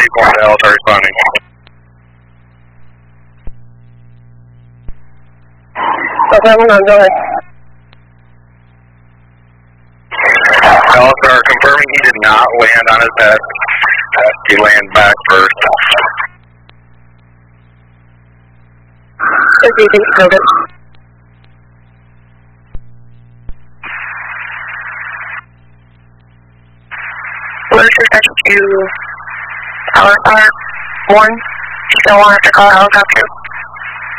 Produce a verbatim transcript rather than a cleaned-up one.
Sequence Delta responding. Okay, hold on, go ahead. Delta are confirming he did not land on his head. He landed back first. Let's see if you can it. What is your to Tower Star one? Still want to call a helicopter?